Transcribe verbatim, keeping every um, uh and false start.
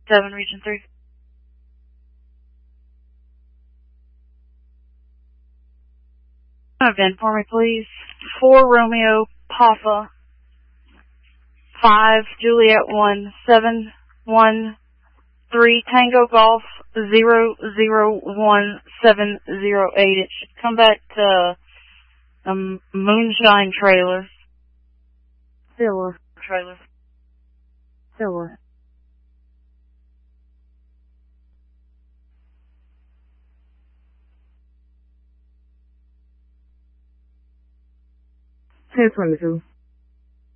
seven, region three. Event for me, please. four Romeo Papa five Juliet one seven one three Tango Golf zero zero one seven zero eight. It should come back to um Moonshine Trailer. Silver trailer. Silver. Two twenty two.